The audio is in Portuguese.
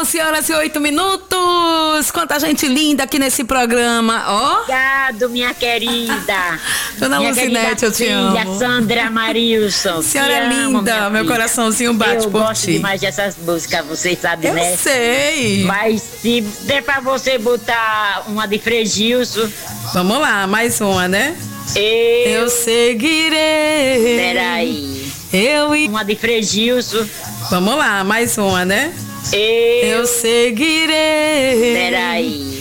11 horas e 8 minutos. Quanta gente linda aqui nesse programa, ó. Obrigado, minha querida. Dona minha Lucinete, eu te filha, amo. Sandra Marilson. Senhora é linda, meu coraçãozinho bate eu por gosto ti. demais dessas músicas, vocês sabem, Eu né? sei. Mas se der pra você botar uma de Frejilson, Vamos lá, mais uma, né? Eu seguirei. Peraí. Uma de Frejilson. Vamos lá, mais uma, né? Eu seguirei. Peraí.